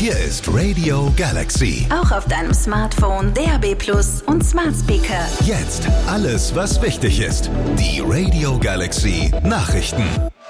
Hier ist Radio Galaxy. Auch auf deinem Smartphone, DAB+ und Smart Speaker. Jetzt alles, was wichtig ist. Die Radio Galaxy Nachrichten.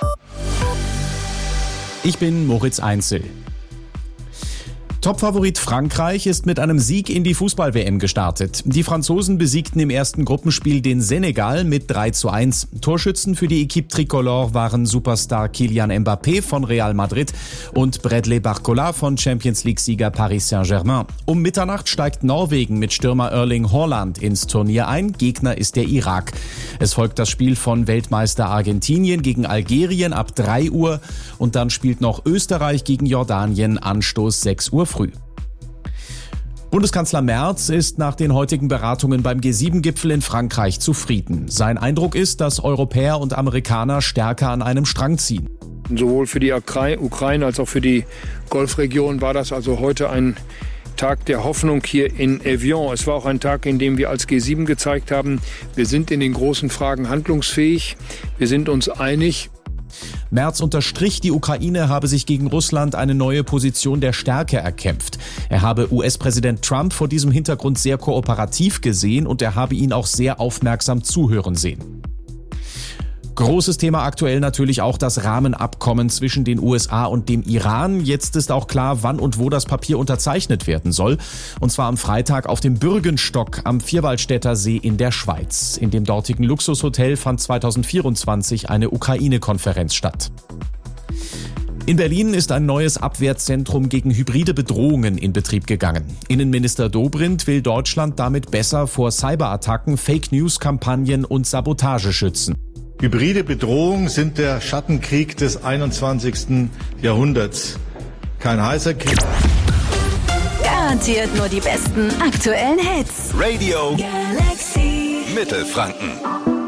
Ich bin Moritz Einzel. Topfavorit Frankreich ist mit einem Sieg in die Fußball-WM gestartet. Die Franzosen besiegten im ersten Gruppenspiel den Senegal mit 3:1. Torschützen für die Équipe Tricolore waren Superstar Kylian Mbappé von Real Madrid und Bradley Barcola von Champions-League-Sieger Paris Saint-Germain. Um Mitternacht steigt Norwegen mit Stürmer Erling Haaland ins Turnier ein. Gegner ist der Irak. Es folgt das Spiel von Weltmeister Argentinien gegen Algerien ab 3 Uhr und dann spielt noch Österreich gegen Jordanien, Anstoß 6 Uhr früh. Bundeskanzler Merz ist nach den heutigen Beratungen beim G7-Gipfel in Frankreich zufrieden. Sein Eindruck ist, dass Europäer und Amerikaner stärker an einem Strang ziehen. Sowohl für die Ukraine als auch für die Golfregion war das also heute ein Tag der Hoffnung hier in Evian. Es war auch ein Tag, in dem wir als G7 gezeigt haben, wir sind in den großen Fragen handlungsfähig, wir sind uns einig. Merz unterstrich, die Ukraine habe sich gegen Russland eine neue Position der Stärke erkämpft. Er habe US-Präsident Trump vor diesem Hintergrund sehr kooperativ gesehen und er habe ihn auch sehr aufmerksam zuhören sehen. Großes Thema aktuell natürlich auch das Rahmenabkommen zwischen den USA und dem Iran. Jetzt ist auch klar, wann und wo das Papier unterzeichnet werden soll. Und zwar am Freitag auf dem Bürgenstock am Vierwaldstätter See in der Schweiz. In dem dortigen Luxushotel fand 2024 eine Ukraine-Konferenz statt. In Berlin ist ein neues Abwehrzentrum gegen hybride Bedrohungen in Betrieb gegangen. Innenminister Dobrindt will Deutschland damit besser vor Cyberattacken, Fake-News-Kampagnen und Sabotage schützen. Hybride Bedrohungen sind der Schattenkrieg des 21. Jahrhunderts. Kein heißer Krieg. Garantiert nur die besten aktuellen Hits. Radio Galaxy Mittelfranken.